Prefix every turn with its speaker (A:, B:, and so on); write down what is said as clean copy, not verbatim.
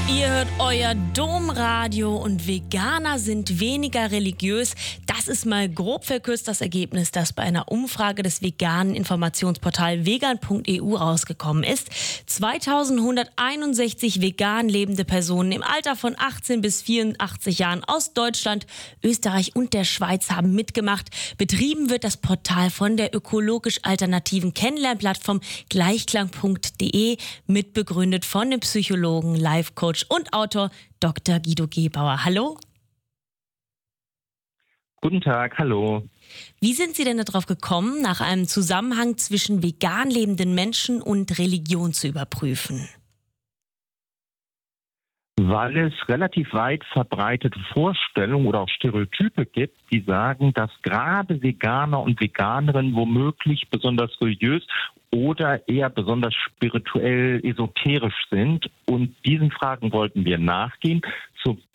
A: Ihr hört euer Domradio und Veganer sind weniger religiös. Das ist mal grob verkürzt das Ergebnis, das bei einer Umfrage des veganen Informationsportal vegan.eu rausgekommen ist. 2161 vegan lebende Personen im Alter von 18 bis 84 Jahren aus Deutschland, Österreich und der Schweiz haben mitgemacht. Betrieben wird das Portal von der ökologisch alternativen Kennenlernplattform gleichklang.de, mitbegründet von dem Psychologen, Life-Coach und Autor Dr. Guido Gebauer. Hallo.
B: Guten Tag, hallo.
A: Wie sind Sie denn darauf gekommen, nach einem Zusammenhang zwischen vegan lebenden Menschen und Religion zu überprüfen?
B: Weil es relativ weit verbreitete Vorstellungen oder auch Stereotype gibt, die sagen, dass gerade Veganer und Veganerinnen womöglich besonders religiös oder eher besonders spirituell esoterisch sind. Und diesen Fragen wollten wir nachgehen. Zum